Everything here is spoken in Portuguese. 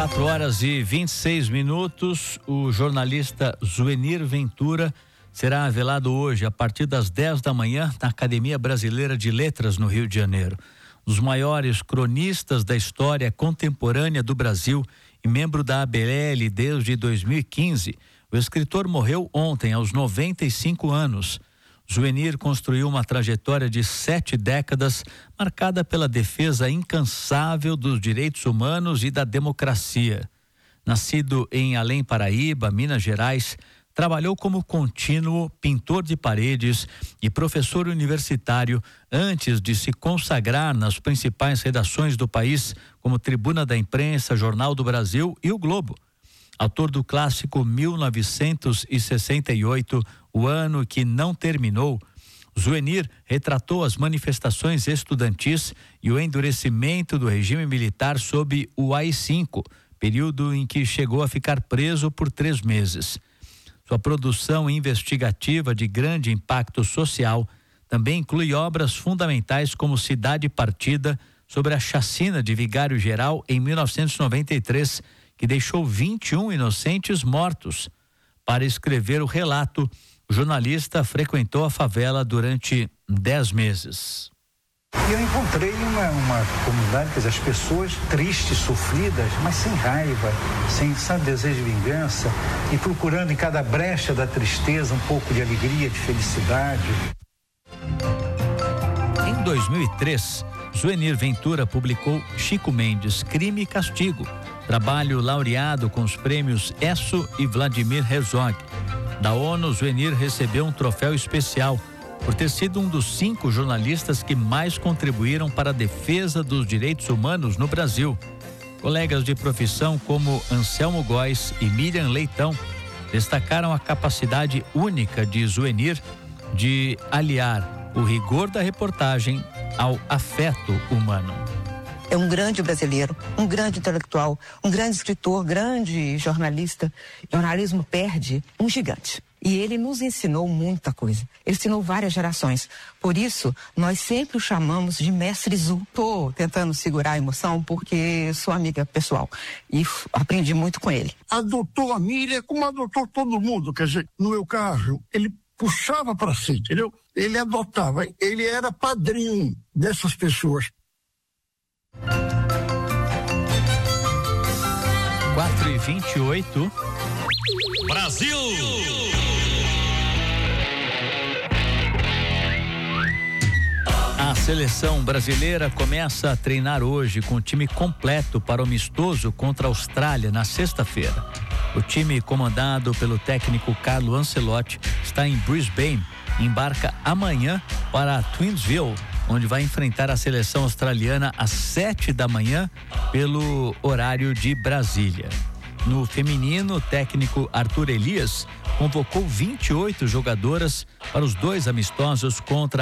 4h26. O jornalista Zuenir Ventura será velado hoje a partir das 10 da manhã na Academia Brasileira de Letras, no Rio de Janeiro. Um dos maiores cronistas da história contemporânea do Brasil e membro da ABL desde 2015, o escritor morreu ontem aos 95 anos. Zuenir construiu uma trajetória de 7 décadas marcada pela defesa incansável dos direitos humanos e da democracia. Nascido em Além Paraíba, Minas Gerais, trabalhou como contínuo, pintor de paredes e professor universitário antes de se consagrar nas principais redações do país, como Tribuna da Imprensa, Jornal do Brasil e O Globo. Autor do clássico 1968, O Ano que Não Terminou, Zuenir retratou as manifestações estudantis e o endurecimento do regime militar sob o AI-5, período em que chegou a ficar preso por 3 meses. Sua produção investigativa de grande impacto social também inclui obras fundamentais como Cidade Partida, sobre a chacina de Vigário Geral em 1993, que deixou 21 inocentes mortos. Para escrever o relato, o jornalista frequentou a favela durante 10 meses. Eu encontrei uma comunidade, quer dizer, as pessoas tristes, sofridas, mas sem raiva, sem desejo de vingança, e procurando em cada brecha da tristeza um pouco de alegria, de felicidade. Em 2003, Zuenir Ventura publicou Chico Mendes, Crime e Castigo, trabalho laureado com os prêmios Esso e Vladimir Herzog. Da ONU, Zuenir recebeu um troféu especial por ter sido um dos 5 jornalistas que mais contribuíram para a defesa dos direitos humanos no Brasil. Colegas de profissão como Anselmo Góes e Miriam Leitão destacaram a capacidade única de Zuenir de aliar o rigor da reportagem ao afeto humano. É um grande brasileiro, um grande intelectual, um grande escritor, grande jornalista. O jornalismo perde um gigante. E ele nos ensinou muita coisa. Ele ensinou várias gerações. Por isso, nós sempre o chamamos de Mestre Zu. Estou tentando segurar a emoção porque sou amiga pessoal e aprendi muito com ele. Adotou a Miriam como adotou todo mundo. Quer dizer, no meu caso, ele puxava para si, entendeu? Ele adotava, ele era padrinho dessas pessoas. 4h28. Brasil! A seleção brasileira começa a treinar hoje com o time completo para o amistoso contra a Austrália na sexta-feira. O time, comandado pelo técnico Carlo Ancelotti, está em Brisbane e embarca amanhã para Townsville, onde vai enfrentar a seleção australiana às 7 da manhã pelo horário de Brasília. No feminino, o técnico Arthur Elias convocou 28 jogadoras para os 2 amistosos contra